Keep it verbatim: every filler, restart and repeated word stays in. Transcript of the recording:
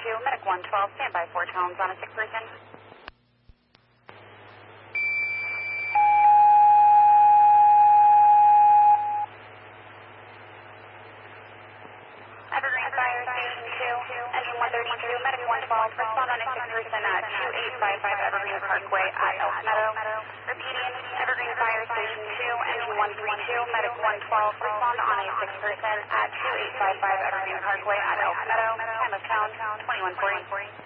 two, Medic one twelve, standby four tones on a sick person. Evergreen Fire Station two, engine one thirty-two, Medic one twelve, respond on a sick person at two eight five five Evergreen Parkway at Elk Meadow. Repeating, Evergreen Fire Station two, engine one thirty-two, Medic one twelve, respond on a sick person at two eight five five Evergreen Parkway at Elk Meadow. Time of count, twenty-one forty.